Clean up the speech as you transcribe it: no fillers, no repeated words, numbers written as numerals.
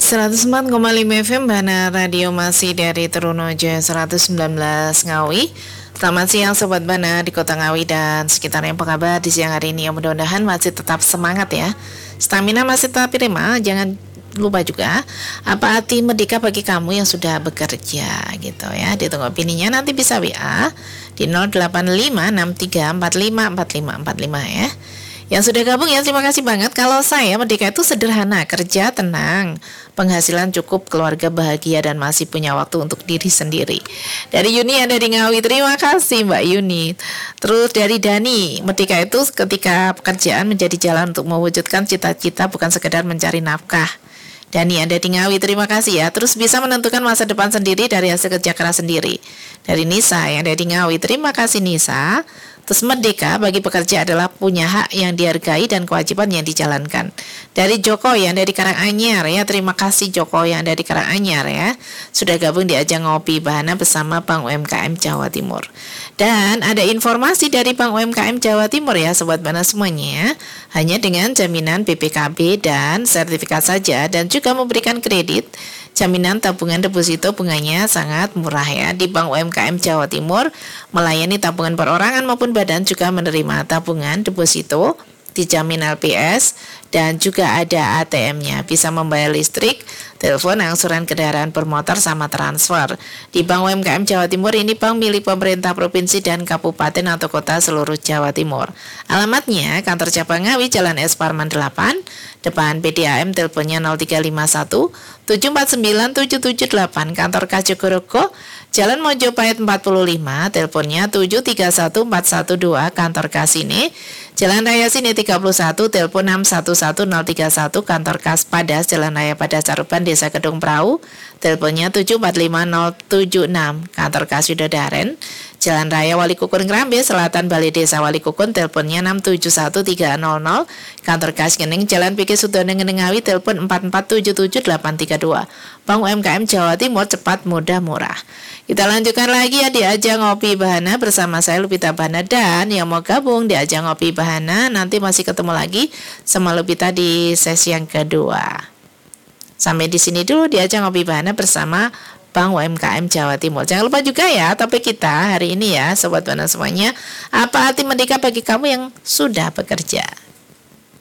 104,5 FM Bana Radio masih dari Trunojo 119 Ngawi. Selamat siang Sobat Bana di Kota Ngawi dan sekitarnya. Apa kabar di siang hari ini? Ya, mudah-mudahan masih tetap semangat ya. Stamina masih tetap prima. Jangan lupa juga apa arti merdeka bagi kamu yang sudah bekerja gitu ya. Ditunggu opininya, nanti bisa WA di 085634545545 ya. Yang sudah gabung ya, terima kasih banget. Kalau saya, merdeka itu sederhana, kerja tenang, penghasilan cukup, keluarga bahagia, dan masih punya waktu untuk diri sendiri. Dari Yuni ada di Ngawi, terima kasih Mbak Yuni. Terus dari Dani, merdeka itu ketika pekerjaan menjadi jalan untuk mewujudkan cita-cita, bukan sekedar mencari nafkah. Dani ada di Ngawi, terima kasih ya. Terus bisa menentukan masa depan sendiri dari hasil kerja keras sendiri. Dari Nisa yang ada di Ngawi, terima kasih Nisa. Terus merdeka bagi pekerja adalah punya hak yang dihargai dan kewajiban yang dijalankan. Dari Joko yang dari Karanganyar ya, terima kasih Joko yang dari Karanganyar ya. Sudah gabung di ajang ngopi Bahana bersama Bank UMKM Jawa Timur. Dan ada informasi dari Bank UMKM Jawa Timur ya Sobat Bahana semuanya. Hanya dengan jaminan BPKB dan sertifikat saja dan juga memberikan kredit. Jaminan tabungan deposito bunganya sangat murah ya. Di Bank UMKM Jawa Timur melayani tabungan perorangan maupun badan, juga menerima tabungan deposito, dijamin LPS, dan juga ada ATM-nya. Bisa membayar listrik, telepon, angsuran kendaraan bermotor, sama transfer. Di Bank UMKM Jawa Timur ini bank milik pemerintah provinsi dan kabupaten atau kota seluruh Jawa Timur. Alamatnya kantor cabang Ngawi, Jalan S. Parman 8, depan PDAM, teleponnya 0351 749 778. Kantor Kajogoroko, Jalan Mojopahit 45, teleponnya 731 412. Kantor Kasine, Jalan Raya Sini 31, telepon 611031. Kantor Kas Padas, Jalan Raya Padas Saruban, Desa Kedung Prau, teleponnya 745076. Kantor Kas Widodaren, Jalan Raya Wali Kukun Ngrambe Selatan, Balai Desa Wali Kukun, teleponnya 671300. Kantor Kas Ngening, Jalan Pikir Sudono Ngenengawi, telepon 4477832. Bank UMKM Jawa Timur, cepat, mudah, murah. Kita lanjutkan lagi ya di ajang ngopi Bahana bersama saya Lupita Bahana, dan yang mau gabung di ajang ngopi Bahana nanti masih ketemu lagi sama Lupita di sesi yang kedua. Sampai di sini dulu di ajang ngopi Bahana bersama Bank UMKM Jawa Timur. Jangan lupa juga ya topik kita hari ini ya Sobat Bahana semuanya. Apa arti merdeka bagi kamu yang sudah bekerja?